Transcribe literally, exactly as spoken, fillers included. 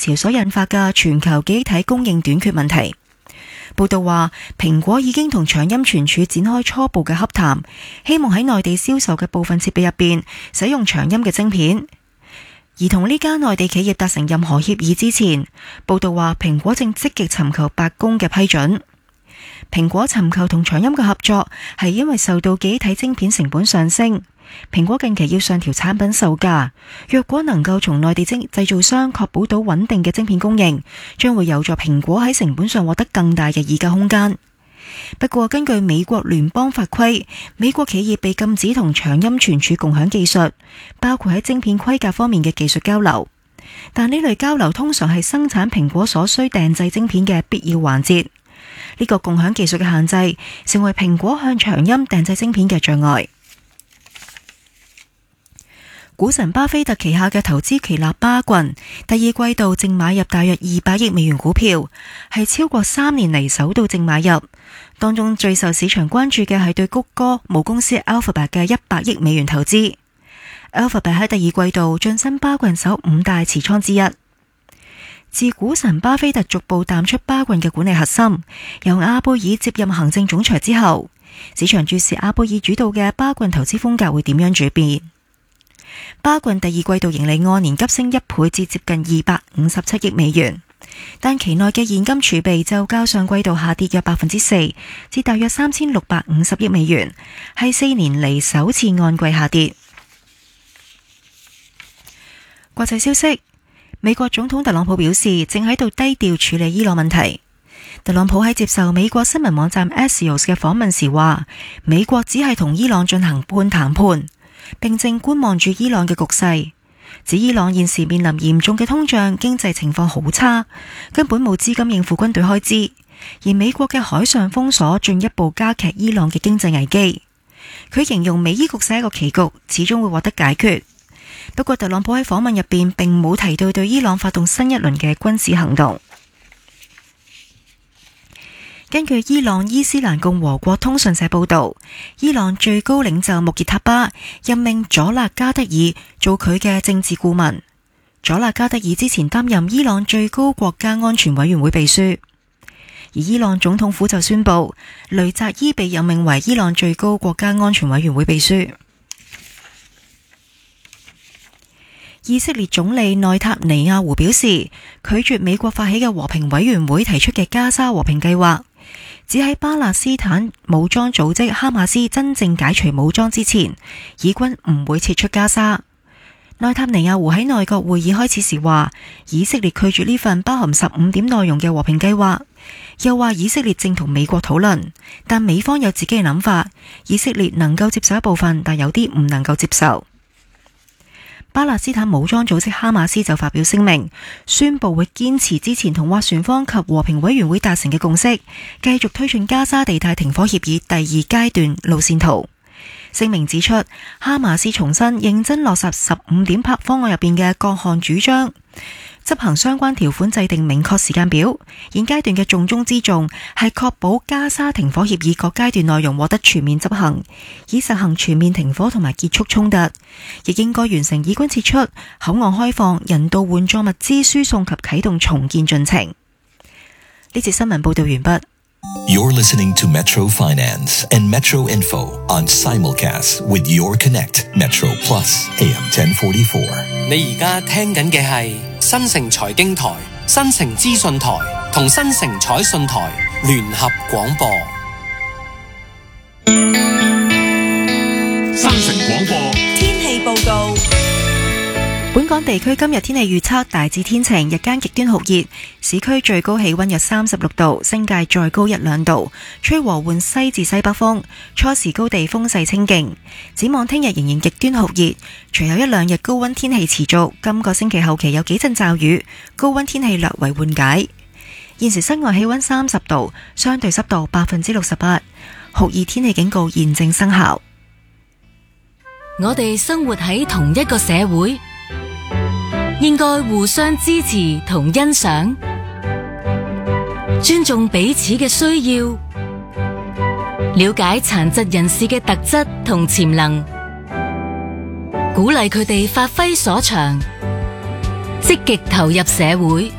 潮所引發嘅全球記憶體供應短缺問題。報道話，蘋果已經同長鑫存儲展開初步嘅洽談，希望喺內地銷售嘅部分設備入邊使用長鑫嘅晶片。而同呢間內地企業達成任何協議之前，報道話蘋果正積極尋求白宮嘅批准。蘋果尋求同長鑫嘅合作係因為受到記憶體晶片成本上升，蘋果近期要上調產品售價。若果能夠從內地晶製造商確保到穩定嘅晶片供應，將會有助蘋果喺成本上獲得更大嘅議價空間。不過根據美國聯邦法規，美國企業被禁止同長鑫存儲共享技術，包括喺晶片規格方面嘅技術交流。但呢類交流通常係生產蘋果所需訂製晶片嘅必要環節。呢個共享技術嘅限制，成為蘋果向長鑫訂製晶片嘅障礙。股神巴菲特旗下嘅投資奇立巴郡第二季度淨買入大約二百億美元股票，係超過三年嚟首度淨買入。當中最受市場關注嘅係對谷歌母公司 Alphabet 嘅一百億美元投資。Alphabet 喺第二季度晉身巴郡首五大持倉之一。自股神巴菲特逐步淡出巴郡嘅管理核心，由阿貝爾接任行政總裁之後，市場注視阿貝爾主導嘅巴郡投資風格會點樣轉變。巴郡第二季度盈利按年急升一倍至接近二百五十七億美元，但期內嘅現金儲備就較上季度下跌約百分之四，至大約三千六百五十億美元，係四年嚟首次按季下跌。國際消息，美國總統特朗普表示正喺度低調處理伊朗問題。特朗普喺接受美國新聞網站 Axios 嘅訪問時話，美國只係同伊朗進行半談判，並正觀望住伊朗嘅局勢，指伊朗現時面臨嚴重嘅通脹，經濟情況好差，根本冇資金應付軍隊開支，而美國嘅海上封鎖進一步加劇伊朗嘅經濟危機。佢形容美伊局勢一個棋局，始終會獲得解決。不過特朗普喺訪問入邊並冇提到對伊朗發動新一輪嘅軍事行動。根據伊朗伊斯蘭共和國通訊社報道，伊朗最高領袖穆傑塔巴任命佐勒加德爾做佢嘅政治顧問。佐勒加德爾之前擔任伊朗最高國家安全委員會秘書，而伊朗總統府就宣布雷扎伊被任命為伊朗最高國家安全委員會秘書。以色列總理內塔尼亞胡表示，拒絕美國發起嘅和平委員會提出嘅加沙和平計劃，只喺巴勒斯坦武裝組織哈馬斯真正解除武裝之前，以軍唔會撤出加沙。內塔尼亞胡喺內閣會議開始時話，以色列拒絕呢份包含十五點內容嘅和平計劃，又話以色列正同美國討論，但美方有自己嘅諗法，以色列能夠接受一部分，但有啲唔能夠接受。巴勒斯坦武裝組織哈馬斯就發表聲明，宣布會堅持之前同斡旋方及和平委員會達成嘅共識，繼續推進加沙地帶停火協議第二階段路線圖。聲明指出，哈馬斯重申認真落實十五點方案入邊嘅各項主張，執行相關條款，制定明確時間表。現階段嘅重中之重係確保加沙停火協議各階段內容獲得全面執行，以實行全面停火同埋結束衝突。亦應該完成以軍撤出、口岸開放、人道援助物資輸送及啟動重建進程。呢節新聞報道完畢。 You're listening to Metro Finance and Metro Info on simulcast with Your Connect Metro Plus A M ten forty-four。 你而家聽緊嘅係新城財經台、新城資訊台同新城彩訊台聯合廣播。 新城廣播天氣報告。 本港地區今日天氣預測大致天晴，日間極端酷熱，市區最高氣溫約三十六度，新界再高一兩度，吹和緩西至西北風，初時高地風勢清勁。展望聽日仍然極端酷熱，隨後一兩日高溫天氣持續，今個星期後期有幾陣驟雨，高溫天氣略為緩解。現時室外氣溫三十度，相對濕度百分之六十八，酷熱天氣警告現正生效。 我哋生活喺同一個社會，應該互相支持同欣賞，尊重彼此嘅需要，了解殘疾人士嘅特質同潛能，鼓勵佢哋發揮所長，積極投入社會。